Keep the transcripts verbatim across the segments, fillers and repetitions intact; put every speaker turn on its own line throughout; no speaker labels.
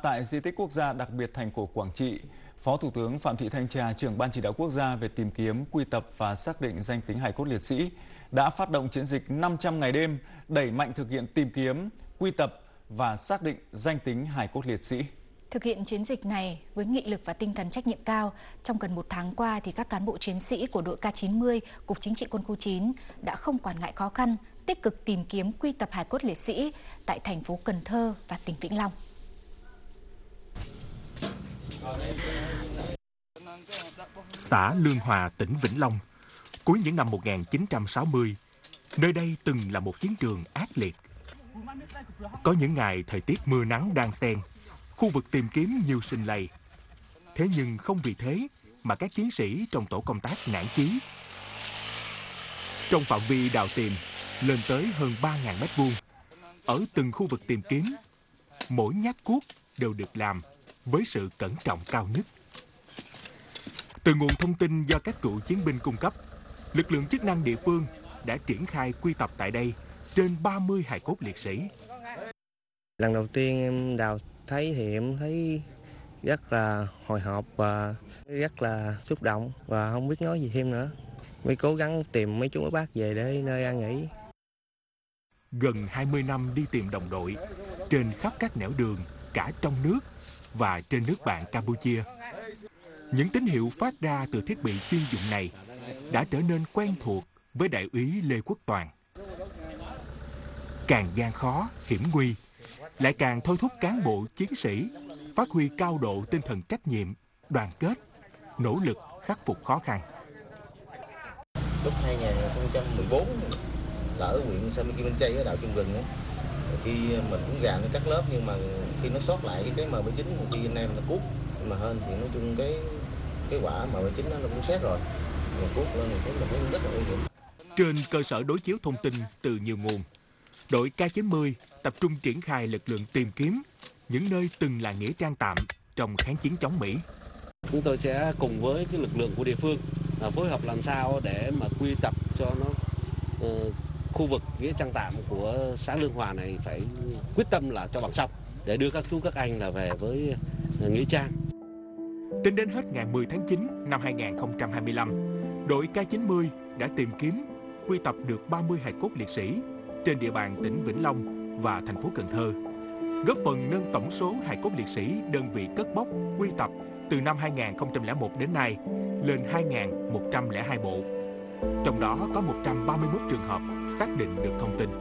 tại di tích quốc gia đặc biệt thành cổ Quảng Trị, Phó Thủ tướng Phạm Thị Thanh Trà, trưởng Ban Chỉ đạo Quốc gia về tìm kiếm, quy tập và xác định danh tính hài cốt liệt sĩ, đã phát động chiến dịch năm trăm ngày đêm, đẩy mạnh thực hiện tìm kiếm, quy tập và xác định danh tính hài cốt liệt sĩ.
Thực hiện chiến dịch này với nghị lực và tinh thần trách nhiệm cao, trong gần một tháng qua thì các cán bộ chiến sĩ của đội K chín mươi, Cục Chính trị Quân khu chín đã không quản ngại khó khăn, tích cực tìm kiếm quy tập hài cốt liệt sĩ tại thành phố Cần Thơ và tỉnh Vĩnh Long.
Xã Lương Hòa, tỉnh Vĩnh Long, cuối những năm một nghìn chín trăm sáu mươi, nơi đây từng là một chiến trường ác liệt. Có những ngày thời tiết mưa nắng đan xen, khu vực tìm kiếm nhiều sinh lầy. Thế nhưng không vì thế mà các chiến sĩ trong tổ công tác nản chí. Trong phạm vi đào tìm lên tới hơn ba nghìn mét vuông, ở từng khu vực tìm kiếm, mỗi nhát cuốc đều được làm với sự cẩn trọng cao nhất. Từ nguồn thông tin do các cựu chiến binh cung cấp, lực lượng chức năng địa phương đã triển khai quy tập tại đây trên ba mươi hài cốt liệt sĩ.
Lần đầu tiên em đào thấy thì em thấy rất là hồi hộp và rất là xúc động và không biết nói gì thêm nữa. Mới cố gắng tìm mấy chú bác về để nơi an nghỉ.
Gần hai mươi năm đi tìm đồng đội trên khắp các nẻo đường cả trong nước và trên nước bạn Campuchia. Những tín hiệu phát ra từ thiết bị chuyên dụng này đã trở nên quen thuộc với đại úy Lê Quốc Toàn. Càng gian khó, hiểm nguy, lại càng thôi thúc cán bộ chiến sĩ phát huy cao độ tinh thần trách nhiệm, đoàn kết, nỗ lực khắc phục khó khăn.
Lúc hai nghìn không trăm mười bốn là ở huyện Samichinachay ở đảo Trung Rừng ấy, khi mình cũng gà nó cắt lớp nhưng mà khi nó sót lại cái trái M bảy mươi chín, khi anh em nó cuốc mà hơn thì nói chung cái cái quả M bảy mươi chín nó cũng xét rồi, mà cuốc lên thì mình thấy rất là nguy hiểm.
Trên cơ sở đối chiếu thông tin từ nhiều nguồn, đội K chín mươi tập trung triển khai lực lượng tìm kiếm những nơi từng là nghĩa trang tạm trong kháng chiến chống Mỹ.
Chúng tôi sẽ cùng với cái lực lượng của địa phương phối hợp làm sao để mà quy tập cho nó uh, khu vực nghĩa trang tạm của xã Lương Hòa này phải quyết tâm là cho bằng xong để đưa các chú các anh là về với nghĩa trang.
Tính đến hết ngày mười tháng chín năm hai nghìn không trăm hai mươi lăm, đội K chín mươi đã tìm kiếm, quy tập được ba mươi hài cốt liệt sĩ trên địa bàn tỉnh Vĩnh Long và thành phố Cần Thơ, góp phần nâng tổng số hài cốt liệt sĩ đơn vị cất bốc, quy tập từ năm hai nghìn không trăm lẻ một đến nay lên hai nghìn một trăm lẻ hai bộ. Trong đó có một trăm ba mươi mốt trường hợp xác định được thông tin.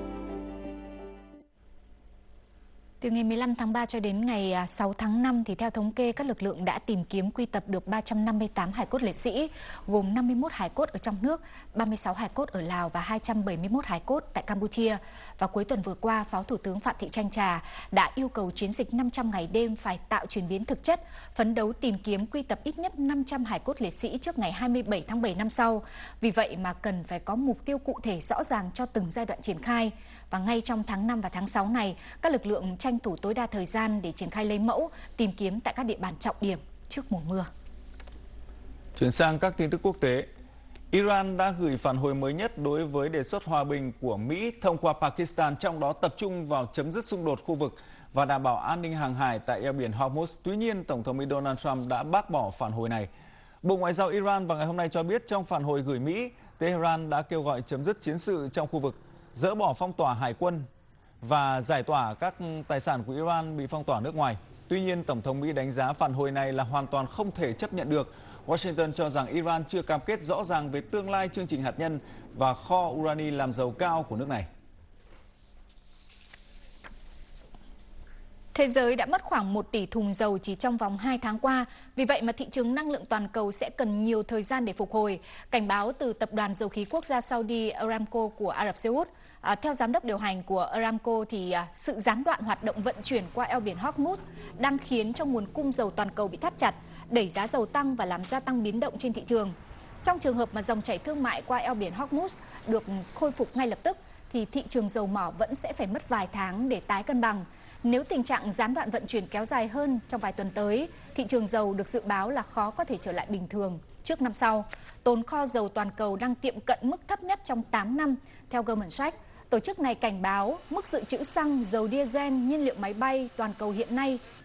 Từ ngày mười lăm tháng ba cho đến ngày sáu tháng năm thì theo thống kê các lực lượng đã tìm kiếm quy tập được ba trăm năm mươi tám hài cốt liệt sĩ, gồm năm mươi mốt hài cốt ở trong nước, ba mươi sáu hài cốt ở Lào và hai trăm bảy mươi mốt hài cốt tại Campuchia. Và cuối tuần vừa qua, Phó Thủ tướng Phạm Thị Thanh Trà đã yêu cầu chiến dịch năm trăm ngày đêm phải tạo chuyển biến thực chất, phấn đấu tìm kiếm quy tập ít nhất năm trăm hài cốt liệt sĩ trước ngày hai mươi bảy tháng bảy năm sau. Vì vậy mà cần phải có mục tiêu cụ thể rõ ràng cho từng giai đoạn triển khai. Và ngay trong tháng năm và tháng sáu này, các lực lượng tranh thủ tối đa thời gian để triển khai lấy mẫu, tìm kiếm tại các địa bàn trọng điểm trước mùa mưa.
Chuyển sang các tin tức quốc tế. Iran đã gửi phản hồi mới nhất đối với đề xuất hòa bình của Mỹ thông qua Pakistan, trong đó tập trung vào chấm dứt xung đột khu vực và đảm bảo an ninh hàng hải tại eo biển Hormuz. Tuy nhiên, Tổng thống Mỹ Donald Trump đã bác bỏ phản hồi này. Bộ Ngoại giao Iran vào ngày hôm nay cho biết trong phản hồi gửi Mỹ, Tehran đã kêu gọi chấm dứt chiến sự trong khu vực, dỡ bỏ phong tỏa hải quân và giải tỏa các tài sản của Iran bị phong tỏa nước ngoài. Tuy nhiên, Tổng thống Mỹ đánh giá phản hồi này là hoàn toàn không thể chấp nhận được. Washington cho rằng Iran chưa cam kết rõ ràng về tương lai chương trình hạt nhân và kho urani làm dầu cao của nước này.
Thế giới đã mất khoảng một tỷ thùng dầu chỉ trong vòng hai tháng qua, vì vậy mà thị trường năng lượng toàn cầu sẽ cần nhiều thời gian để phục hồi. Cảnh báo từ Tập đoàn Dầu khí Quốc gia Saudi Aramco của Ả Rập Xê Út. À, theo giám đốc điều hành của Aramco thì à, sự gián đoạn hoạt động vận chuyển qua eo biển Hormuz đang khiến cho nguồn cung dầu toàn cầu bị thắt chặt, đẩy giá dầu tăng và làm gia tăng biến động trên thị trường. Trong trường hợp mà dòng chảy thương mại qua eo biển Hormuz được khôi phục ngay lập tức thì thị trường dầu mỏ vẫn sẽ phải mất vài tháng để tái cân bằng. Nếu tình trạng gián đoạn vận chuyển kéo dài hơn trong vài tuần tới, thị trường dầu được dự báo là khó có thể trở lại bình thường trước năm sau. Tồn kho dầu toàn cầu đang tiệm cận mức thấp nhất trong tám năm, theo Goldman Sachs. Tổ chức này cảnh báo mức dự trữ xăng, dầu diesel, nhiên liệu máy bay toàn cầu hiện nay